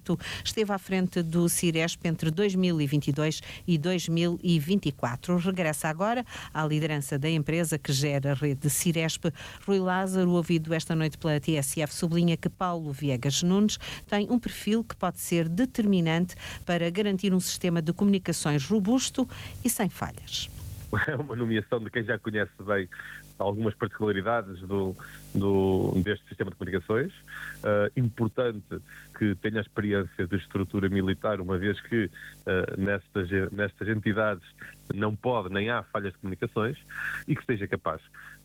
facto, esteve à frente do Ciresp entre 2022 e 2024. Regressa agora à liderança da empresa que gera a rede Ciresp. Rui Lázaro, ouvido esta noite pela TSF, sublinha que Paulo Viegas Nunes tem um perfil que pode ser determinante para garantir um sistema de comunicações robusto e sem falhas. É uma nomeação de quem já conhece bem algumas particularidades deste sistema de comunicações. Importante que tenha experiência de estrutura militar, uma vez que nestas entidades não pode nem há falhas de comunicações, e que seja capaz,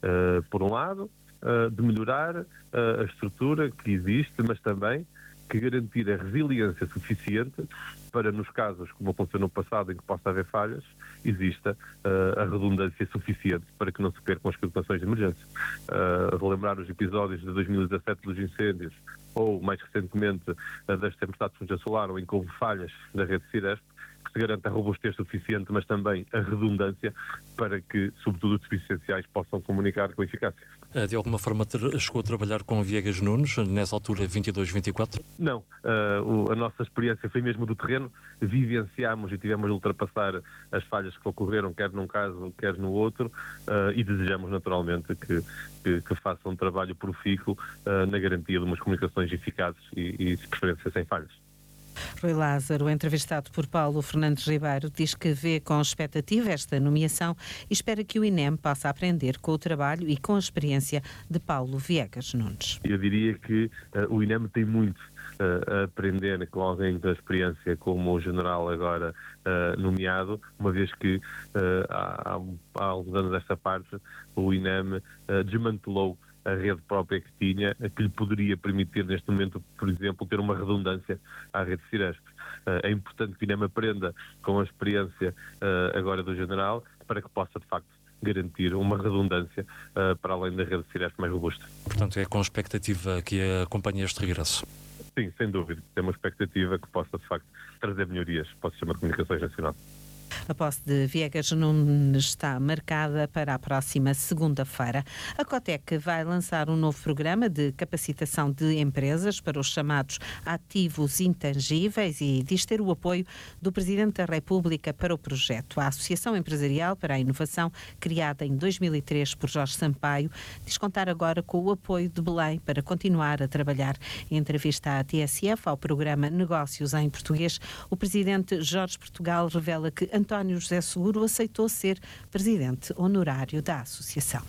por um lado, de melhorar a estrutura que existe, mas também que garantir a resiliência suficiente para, nos casos, como aconteceu no passado, em que possa haver falhas, exista a redundância suficiente para que não se percam as comunicações de emergência. Relembrar os episódios de 2017 dos incêndios, ou, mais recentemente, das tempestades que nos assolaram, em que houve falhas da rede Ciresp, que se garanta a robustez suficiente, mas também a redundância para que, sobretudo, os serviços essenciais possam comunicar com eficácia. De alguma forma chegou a trabalhar com Viegas Nunes, nessa altura 22-24? Não, a nossa experiência foi mesmo do terreno, vivenciámos e tivemos de ultrapassar as falhas que ocorreram, quer num caso, quer no outro, e desejamos naturalmente que faça um trabalho profícuo na garantia de umas comunicações eficazes e de preferência sem falhas. Rui Lázaro, entrevistado por Paulo Fernandes Ribeiro, diz que vê com expectativa esta nomeação e espera que o INEM possa aprender com o trabalho e com a experiência de Paulo Viegas Nunes. Eu diria que o INEM tem muito a aprender com alguém da experiência como o general agora nomeado, uma vez que há alguns anos desta parte o INEM desmantelou a rede própria que tinha, que lhe poderia permitir neste momento, por exemplo, ter uma redundância à rede Ciresp. É importante que o INEM aprenda com a experiência agora do general, para que possa de facto garantir uma redundância para além da rede Ciresp mais robusta. Portanto, é com expectativa que acompanha este regresso? Sim, sem dúvida. Tem uma expectativa que possa de facto trazer melhorias para o sistema de comunicações nacional. A posse de Viegas Nunes está marcada para a próxima segunda-feira. A Cotec vai lançar um novo programa de capacitação de empresas para os chamados ativos intangíveis e diz ter o apoio do Presidente da República para o projeto. A Associação Empresarial para a Inovação, criada em 2003 por Jorge Sampaio, diz contar agora com o apoio de Belém para continuar a trabalhar. Em entrevista à TSF, ao programa Negócios em Português, o Presidente Jorge Portugal revela que António José Seguro aceitou ser presidente honorário da associação.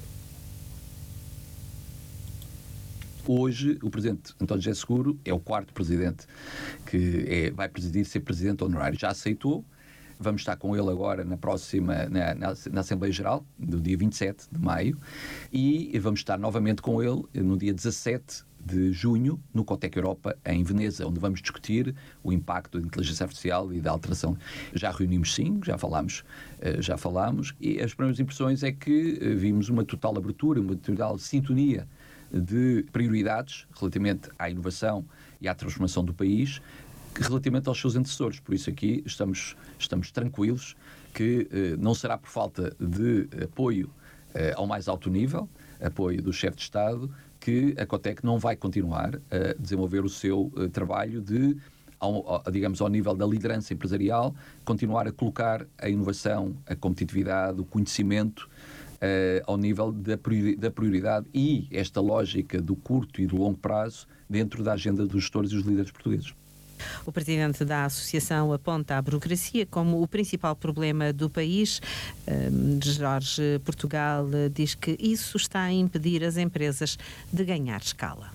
Hoje, o presidente António José Seguro é o quarto presidente que vai presidir, ser presidente honorário. Já aceitou. Vamos estar com ele agora na próxima, na Assembleia Geral, no dia 27 de maio, e vamos estar novamente com ele no dia 17 de junho, no Cotec Europa, em Veneza, onde vamos discutir o impacto da inteligência artificial e da alteração. Já reunimos sim, já falámos, e as primeiras impressões é que vimos uma total abertura, uma total sintonia de prioridades relativamente à inovação e à transformação do país, relativamente aos seus antecessores. Por isso aqui estamos tranquilos que não será por falta de apoio ao mais alto nível, apoio do chefe de Estado, que a Cotec não vai continuar a desenvolver o seu trabalho de, digamos, ao nível da liderança empresarial, continuar a colocar a inovação, a competitividade, o conhecimento ao nível da prioridade e esta lógica do curto e do longo prazo dentro da agenda dos gestores e dos líderes portugueses. O presidente da associação aponta a burocracia como o principal problema do país. Jorge Portugal diz que isso está a impedir as empresas de ganhar escala.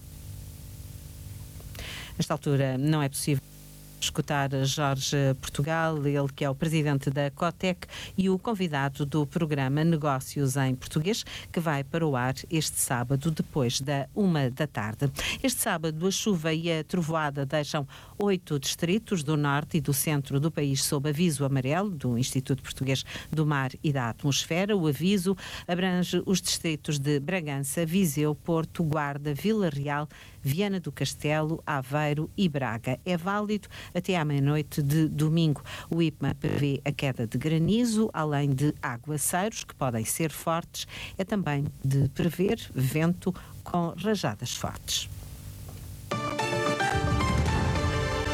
Nesta altura não é possível escutar Jorge Portugal, ele que é o presidente da Cotec e o convidado do programa Negócios em Português, que vai para o ar este sábado, depois da 13h. Este sábado, a chuva e a trovoada deixam 8 distritos do norte e do centro do país sob aviso amarelo do Instituto Português do Mar e da Atmosfera. O aviso abrange os distritos de Bragança, Viseu, Porto, Guarda, Vila Real, Viana do Castelo, Aveiro e Braga. É válido até à meia-noite de domingo. O IPMA prevê a queda de granizo, além de aguaceiros, que podem ser fortes. É também de prever vento com rajadas fortes.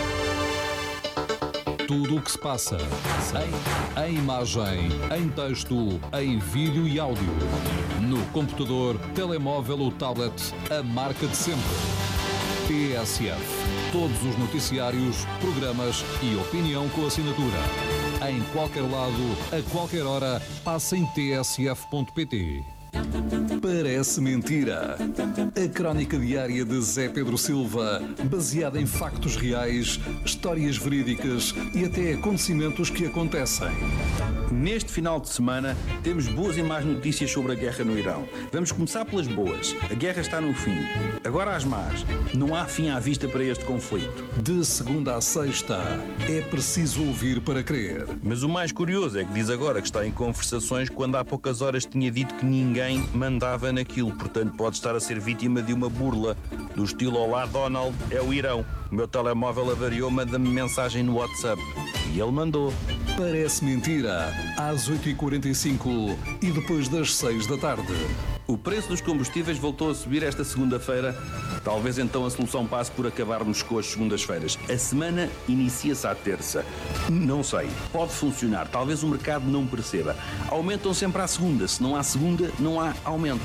Tudo o que se passa. Em imagem, em texto, em vídeo e áudio. No computador, telemóvel ou tablet, a marca de sempre. TSF. Todos os noticiários, programas e opinião com assinatura. Em qualquer lado, a qualquer hora, passa em tsf.pt. Parece mentira. A crónica diária de Zé Pedro Silva, baseada em factos reais, histórias verídicas e até acontecimentos que acontecem. Neste final de semana, temos boas e más notícias sobre a guerra no Irão. Vamos começar pelas boas. A guerra está no fim. Agora as más. Não há fim à vista para este conflito. De segunda a sexta, é preciso ouvir para crer. Mas o mais curioso é que diz agora que está em conversações quando há poucas horas tinha dito que ninguém mandava naquilo. Portanto, pode estar a ser vítima de uma burla. Do estilo "Olá, Donald, é o Irão. O meu telemóvel avariou, manda-me mensagem no WhatsApp." E ele mandou. Parece mentira. Às 8h45 e depois das 6 da tarde. O preço dos combustíveis voltou a subir esta segunda-feira. Talvez então a solução passe por acabarmos com as segundas-feiras. A semana inicia-se à terça. Não sei. Pode funcionar. Talvez o mercado não perceba. Aumentam sempre à segunda. Se não há segunda, não há aumento.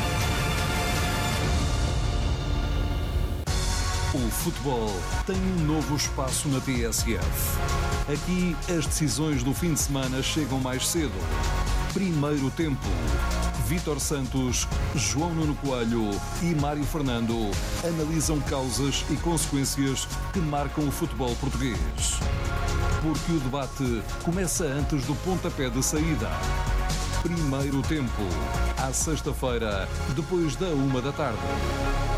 O futebol tem um novo espaço na TSF. Aqui, as decisões do fim de semana chegam mais cedo. Primeiro tempo. Vítor Santos, João Nuno Coelho e Mário Fernando analisam causas e consequências que marcam o futebol português. Porque o debate começa antes do pontapé de saída. Primeiro tempo. À sexta-feira, depois da 1 da tarde.